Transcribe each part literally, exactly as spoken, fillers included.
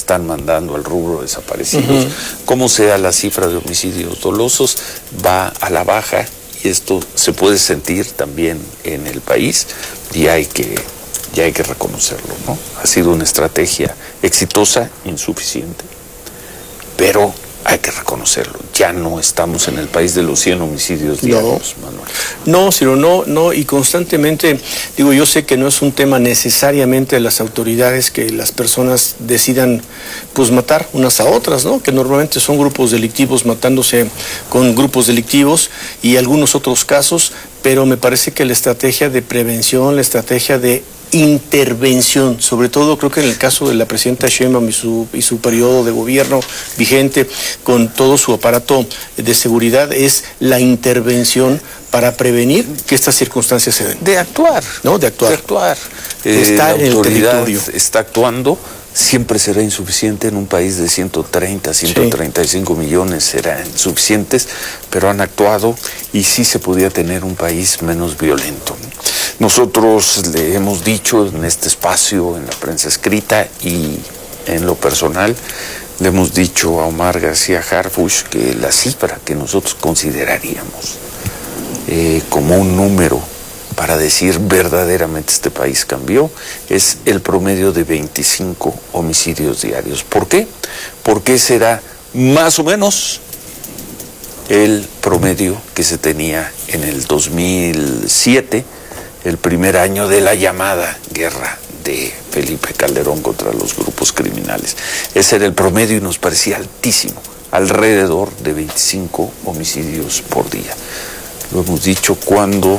están mandando al rubro de desaparecidos. Uh-huh. Como sea, la cifra de homicidios dolosos va a la baja y esto se puede sentir también en el país y hay que, ya hay que reconocerlo, ¿no? Ha sido una estrategia exitosa, insuficiente, pero hay que reconocerlo. Ya no estamos en el país de los cien homicidios diarios, no, Manuel. No, Ciro, no, no, y constantemente, digo, yo sé que no es un tema necesariamente de las autoridades que las personas decidan, pues, matar unas a otras, ¿no? Que normalmente son grupos delictivos matándose con grupos delictivos y algunos otros casos, pero me parece que la estrategia de prevención, la estrategia de intervención, sobre todo creo que en el caso de la presidenta Sheinbaum y su, y su periodo de gobierno vigente con todo su aparato de seguridad, es la intervención para prevenir que estas circunstancias se den. De actuar. ¿No? De actuar. De actuar. Eh, está la en el territorio. Está actuando. Siempre será insuficiente en un país de ciento treinta, ciento treinta y cinco sí. millones, serán insuficientes, pero han actuado y sí se podía tener un país menos violento. Nosotros le hemos dicho en este espacio, en la prensa escrita y en lo personal, le hemos dicho a Omar García Harfuch que la cifra que nosotros consideraríamos eh, como un número para decir verdaderamente este país cambió, es el promedio de veinticinco homicidios diarios. ¿Por qué? Porque será más o menos el promedio que se tenía en el dos mil siete, el primer año de la llamada guerra de Felipe Calderón contra los grupos criminales. Ese era el promedio y nos parecía altísimo, alrededor de veinticinco homicidios por día. Lo hemos dicho, cuando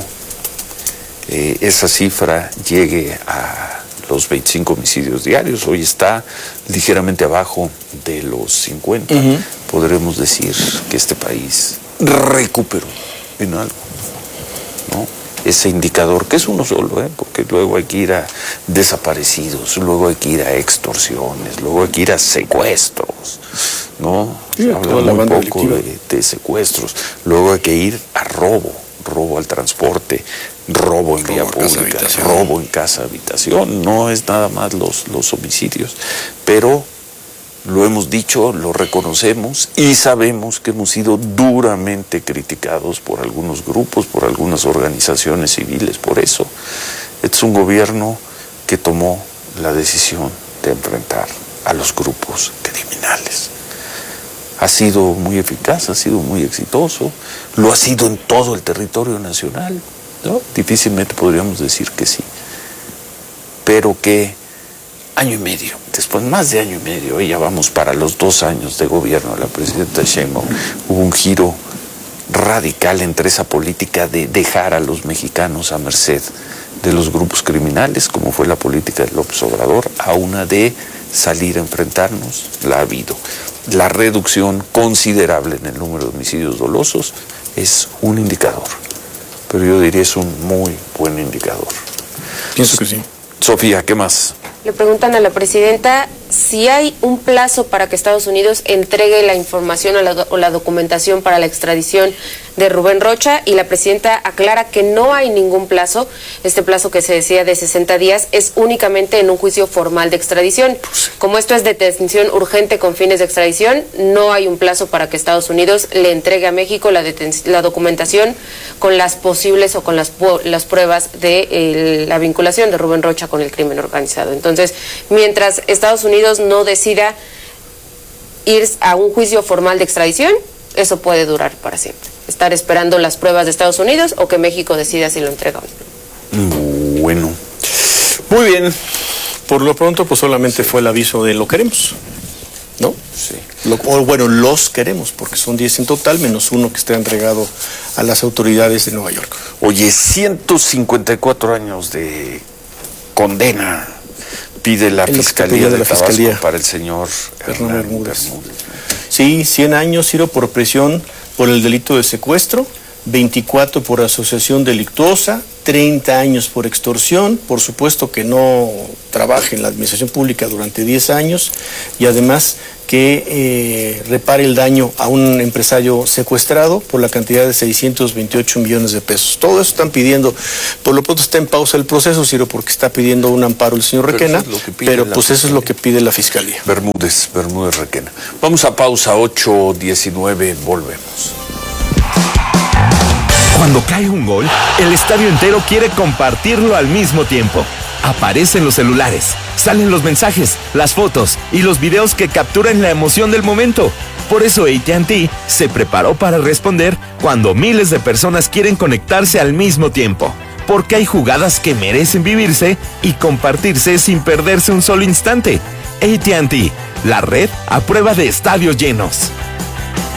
Eh, esa cifra llegue a los veinticinco homicidios diarios, hoy está ligeramente abajo de los cincuenta, uh-huh. podremos decir que este país recuperó en algo, ¿no? Ese indicador, que es uno solo, ¿eh? Porque luego hay que ir a desaparecidos, luego hay que ir a extorsiones, luego hay que ir a secuestros, ¿no? Sí, Se habla muy poco de, de secuestros, luego hay que ir a robo, robo al transporte, robo en vía pública, robo en casa habitación, no es nada más los, los homicidios, pero lo hemos dicho, lo reconocemos y sabemos que hemos sido duramente criticados por algunos grupos, por algunas organizaciones civiles, por eso. Es un gobierno que tomó la decisión de enfrentar a los grupos criminales. Ha sido muy eficaz, ha sido muy exitoso, lo ha sido en todo el territorio nacional, ¿no? Difícilmente podríamos decir que sí, pero que año y medio, después más de año y medio, y ya vamos para los dos años de gobierno de la presidenta Sheinbaum, hubo un giro radical entre esa política de dejar a los mexicanos a merced de los grupos criminales, como fue la política de López Obrador, a una de salir a enfrentarnos. La ha habido. La reducción considerable en el número de homicidios dolosos es un indicador, pero yo diría es un muy buen indicador. Pienso que sí. Sofía, ¿qué más? Le preguntan a la presidenta si hay un plazo para que Estados Unidos entregue la información o la, o la documentación para la extradición de Rubén Rocha, y la presidenta aclara que no hay ningún plazo. Este plazo que se decía de sesenta días es únicamente en un juicio formal de extradición. Como esto es detención urgente con fines de extradición, no hay un plazo para que Estados Unidos le entregue a México la, la documentación con las posibles o con las, las pruebas de eh, la vinculación de Rubén Rocha con el crimen organizado. Entonces, mientras Estados Unidos no decida ir a un juicio formal de extradición, eso puede durar para siempre. Estar esperando las pruebas de Estados Unidos o que México decida si lo entrega o no. Bueno, muy bien. Por lo pronto, pues solamente sí. fue el aviso de lo queremos, ¿no? Sí. Lo, o bueno, los queremos, porque son diez en total, menos uno que está entregado a las autoridades de Nueva York. Oye, ciento cincuenta y cuatro años de condena pide la Fiscalía de, de la Tabasco Fiscalía para el señor Hernán Bermúdez. Bermúdez. Sí, cien años, Ciro, por prisión por el delito de secuestro, veinticuatro por asociación delictuosa, treinta años por extorsión, por supuesto que no trabaje en la administración pública durante diez años y además que eh, repare el daño a un empresario secuestrado por la cantidad de seiscientos veintiocho millones de pesos. Todo eso están pidiendo, por lo pronto está en pausa el proceso, Ciro, porque está pidiendo un amparo el señor Requena, pero, es pero pues eso es lo que pide la Fiscalía. Bermúdez, Bermúdez Requena. Vamos a pausa, ocho diecinueve, volvemos. Cuando cae un gol, el estadio entero quiere compartirlo al mismo tiempo. Aparecen los celulares, salen los mensajes, las fotos y los videos que capturan la emoción del momento. Por eso A T and T se preparó para responder cuando miles de personas quieren conectarse al mismo tiempo. Porque hay jugadas que merecen vivirse y compartirse sin perderse un solo instante. A T and T, la red a prueba de estadios llenos.